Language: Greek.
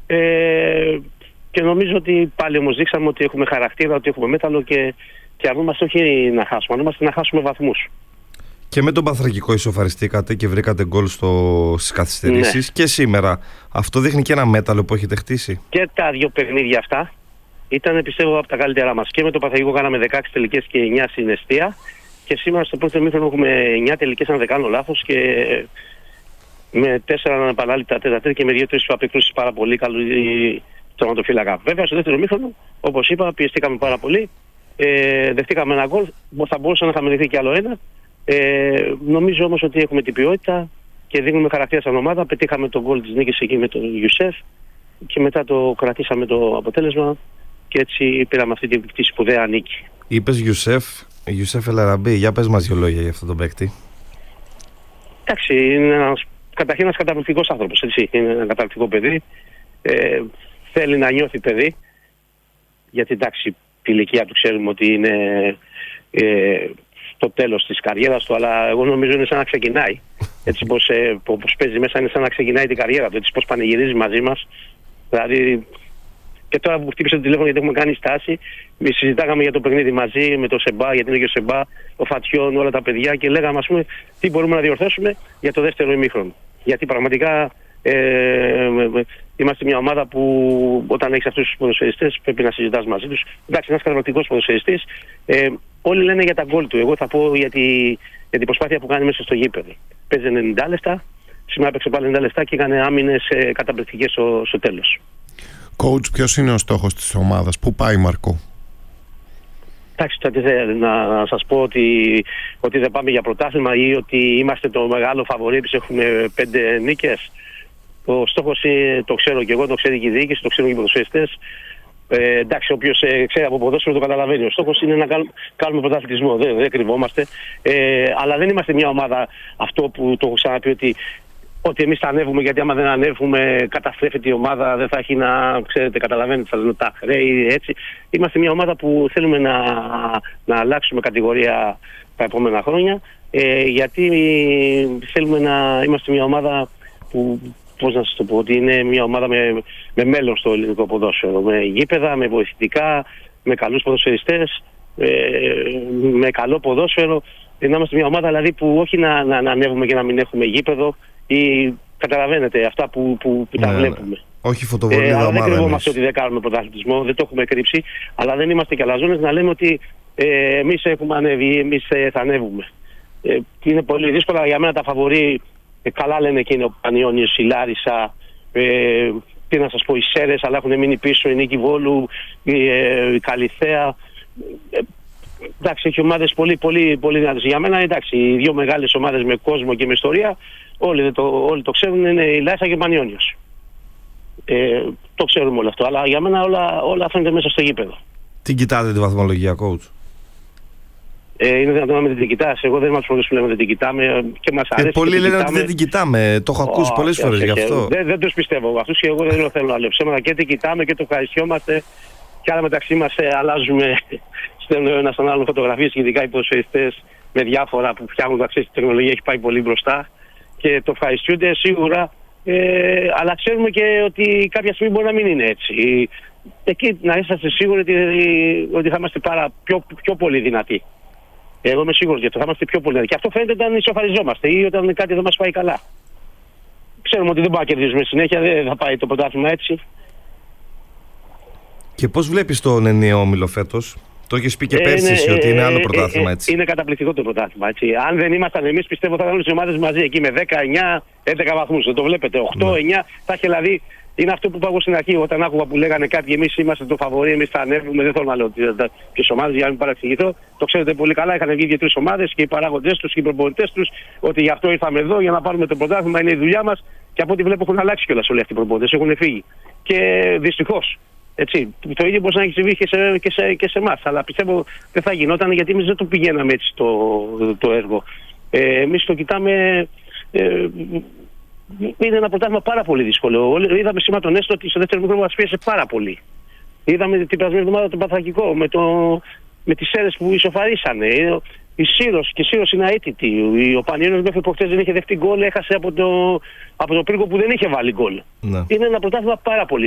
Και νομίζω ότι πάλι όμως δείξαμε ότι έχουμε χαρακτήρα, ότι έχουμε μέταλλο και αρνούμαστε όχι να χάσουμε, αρνούμαστε να χάσουμε βαθμούς. Και με τον Πανθρακικό ισοφαριστήκατε και βρήκατε γκολ στις καθυστερήσεις. Ναι. Και σήμερα. Αυτό δείχνει και ένα μέταλλο που έχετε χτίσει. Και τα δύο παιχνίδια αυτά ήταν, πιστεύω, από τα καλύτερά μας. Και με τον Πανθρακικό κάναμε 16 τελικές και 9 στην εστία. Και σήμερα στο πρώτο ημίχρονο έχουμε 9 τελικές, αν δεν κάνω λάθος. Και με 4 αναπανάληπτα τέταρτα και με 2-3 απεκρούσεις πάρα πολύ καλή τερματοφύλακα. Βέβαια, στο δεύτερο ημίχρονο, όπως είπα, πιεστήκαμε πάρα πολύ. Δεχτήκαμε ένα γκολ. Θα μπορούσε να είχαμε δεχθεί κι άλλο ένα. Νομίζω όμως ότι έχουμε την ποιότητα και δίνουμε χαρακτήρα σαν ομάδα. Πετύχαμε τον γκολ της νίκης εκεί με τον Ιουσέφ και μετά το κρατήσαμε το αποτέλεσμα και έτσι πήραμε αυτή τη σπουδαία νίκη. Είπες Ιουσέφ Ελαραμπή, για πες μας δύο λόγια για αυτόν τον παίκτη. Εντάξει, είναι καταρχήν ένας καταπληκτικός άνθρωπος, έτσι. Είναι ένα καταπληκτικό παιδί. Θέλει να νιώθει παιδί, γιατί εντάξει, η ηλικία του ξέρουμε ότι είναι το τέλος της καριέρας του, αλλά εγώ νομίζω είναι σαν να ξεκινάει. Έτσι πως παίζει μέσα είναι σαν να ξεκινάει την καριέρα του, έτσι πως πανηγυρίζει μαζί μας. Δηλαδή, και τώρα που χτύπησε το τηλέφωνο γιατί έχουμε κάνει στάση, συζητάγαμε για το παιχνίδι μαζί με το Σεμπά, γιατί είναι και ο Σεμπά, ο Φατιόν, όλα τα παιδιά και λέγαμε ας πούμε τι μπορούμε να διορθώσουμε για το δεύτερο ημίχρονο. Γιατί πραγματικά είμαστε μια ομάδα που όταν έχεις αυτούς τους ποδοσφαιριστές πρέπει να συζητάς μαζί τους. Εντάξει, ένας καταπληκτικός ποδοσφαιριστής. Όλοι λένε για τα γκολ του. Εγώ θα πω για την προσπάθεια που κάνει μέσα στο γήπεδο. Παίζει 90 λεπτά, σήμερα έπαιξε πάλι 90 λεπτά και έκανε άμυνες καταπληκτικές στο τέλος. Coach, ποιος είναι ο στόχος της ομάδας, πού πάει Μαρκό? Εντάξει, να σας πω ότι δεν πάμε για πρωτάθλημα ή ότι είμαστε το μεγάλο φαβορί, επειδή έχουμε 5 νίκες. Ο στόχος το ξέρω και εγώ, το ξέρει και η διοίκηση, το ξέρουν και οι ποδοσφαιριστές. Εντάξει, όποιος ξέρει από ποδόσφαιρο το καταλαβαίνει. Ο στόχος είναι να κάνουμε πρωταθλητισμό, δεν κρυβόμαστε. Αλλά δεν είμαστε μια ομάδα, αυτό που το έχω ξαναπεί, ότι εμείς θα ανέβουμε, γιατί άμα δεν ανέβουμε καταστρέφεται η ομάδα, δεν θα έχει να, ξέρετε, καταλαβαίνετε, θα λένε τα χρέη, έτσι. Είμαστε μια ομάδα που θέλουμε να αλλάξουμε κατηγορία τα επόμενα χρόνια, γιατί θέλουμε να είμαστε μια ομάδα που, πώς να σας το πω, ότι είναι μια ομάδα με μέλλον στο ελληνικό ποδόσφαιρο, με γήπεδα, με βοηθητικά, με καλούς ποδοσφαιριστές, με καλό ποδόσφαιρο. Να είμαστε μια ομάδα δηλαδή που όχι να ανέβουμε και να μην έχουμε γήπεδο, ή καταλαβαίνετε αυτά που τα βλέπουμε. Όχι φωτοβολίδα ομάδα. Δεν κρυβόμαστε ότι δεν κάνουμε πρωταθλητισμό, δεν το έχουμε κρύψει, αλλά δεν είμαστε και αλαζόνες να λέμε ότι εμείς έχουμε ανέβει, εμείς θα ανέβουμε. Είναι πολύ δύσκολα για μένα τα φαβορί. Καλά λένε και είναι ο Πανιώνιος, η Λάρισα, τι να σας πω, οι Σέρες, αλλά έχουν μείνει πίσω, η Νίκη Βόλου, η Καλιθέα. Εντάξει, έχει ομάδες πολύ, πολύ, πολύ δυνατές. Για μένα, εντάξει, οι δύο μεγάλες ομάδες με κόσμο και με ιστορία, όλοι το ξέρουν, είναι η Λάρισα και ο Πανιώνιος. Το ξέρουμε όλο αυτό, αλλά για μένα όλα φαίνεται μέσα στο γήπεδο. Τι κοιτάτε τη βαθμολογία, coach? Είναι δυνατόν να μην την κοιτάς? Εγώ δεν είμαι από τους που λέμε δεν την κοιτάμε και μας αρέσει. Πολλοί λένε ότι δεν την κοιτάμε. Το έχω ακούσει πολλές φορές γι' αυτό. Δεν τους πιστεύω αυτούς και εγώ δεν θέλω να λέω ψέματα. Και την κοιτάμε και το ευχαριστιόμαστε. Και άλλα μεταξύ μας αλλάζουμε, στέλνουμε ένα στον άλλον φωτογραφίες, και ειδικά οι ποδοσφαιριστές με διάφορα που φτιάχνουν. Η τεχνολογία έχει πάει πολύ μπροστά και το ευχαριστούνται σίγουρα. Αλλά ξέρουμε και ότι κάποια στιγμή μπορεί να μην είναι έτσι. Εκεί να είσαστε σίγουροι ότι θα είμαστε πιο πολύ δυνατοί. Εγώ είμαι σίγουρος γι' αυτό, θα είμαστε πιο πολύ δυνατοί. Και αυτό φαίνεται όταν ισοφαριζόμαστε ή όταν κάτι δεν μας πάει καλά. Ξέρουμε ότι δεν μπορούμε να κερδίζουμε συνέχεια, δεν θα πάει το πρωτάθλημα έτσι. Και πώς βλέπεις τον ενιαίο όμιλο φέτος? Το έχεις πει και πέρσι ότι είναι άλλο πρωτάθλημα, έτσι. Είναι καταπληκτικό το πρωτάθλημα, έτσι. Αν δεν ήμασταν εμείς, πιστεύω θα ήταν όλες οι ομάδες μαζί εκεί με 10, 9, 11 βαθμούς. Δεν το βλέπετε. 8, 9, θα είχε δηλαδή. Είναι αυτό που είπα εγώ στην αρχή, όταν άκουγα που λέγανε κάποιοι εμείς είμαστε το φαβορί, εμείς θα ανέβουμε. Δεν θέλω να λέω ποιες ομάδες για να μην παραξηγηθώ. Το ξέρετε πολύ καλά. Είχαν βγει 2-3 ομάδες και οι παράγοντές τους και οι προπονητές τους ότι γι' αυτό ήρθαμε εδώ για να πάρουμε το πρωτάθλημα. Είναι η δουλειά μας. Και από ό,τι βλέπω έχουν αλλάξει κιόλας όλοι αυτοί οι προπονητές. Έχουν φύγει. Και δυστυχώς. Έτσι, το ίδιο μπορεί να έχει συμβεί και σε εμάς. Αλλά πιστεύω δεν θα γινόταν, γιατί εμείς δεν το πηγαίναμε έτσι το έργο. Εμείς το κοιτάμε. Είναι ένα πρωτάθλημα πάρα πολύ δύσκολο. Είδαμε σήμερα τον Έστω ότι στο δεύτερο μικρό μας πίεσε πάρα πολύ. Είδαμε την περασμένη εβδομάδα τον Πανθρακικό με τις Σέρες που ισοφαρίσανε. Η Σύρος είναι αίτητη. Ο Πανιώνιος μέχρι προχτές δεν είχε δεχτεί γκολ, έχασε από το Πύργο που δεν είχε βάλει γκολ. Ναι. Είναι ένα πρωτάθλημα πάρα πολύ